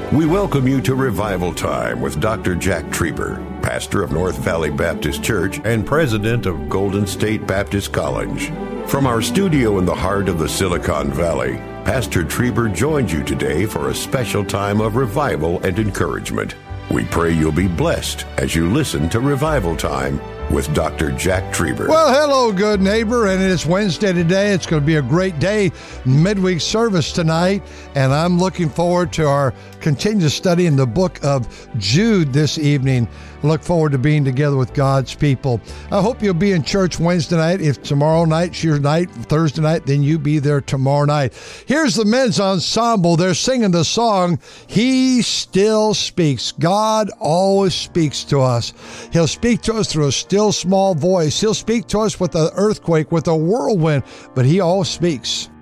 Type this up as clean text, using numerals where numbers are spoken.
We welcome you to Revival Time with Dr. Jack Trieber, pastor of North Valley Baptist Church and president of Golden State Baptist College. From our studio in the heart of the Silicon Valley, Pastor Trieber joins you today for a special time of revival and encouragement. We pray you'll be blessed as you listen to Revival Time with Dr. Jack Trieber. Well, hello, good neighbor, and it's Wednesday today. It's going to be a great day, midweek service tonight, and I'm looking forward to our continued study in the book of Jude this evening. I look forward to being together with God's people. I hope you'll be in church Wednesday night. If tomorrow night's your night, Thursday night, then you be there tomorrow night. Here's the men's ensemble. They're singing the song, He Still Speaks. God always speaks to us. He'll speak to us through a still small voice. He'll speak to us with an earthquake, with a whirlwind, but he always speaks.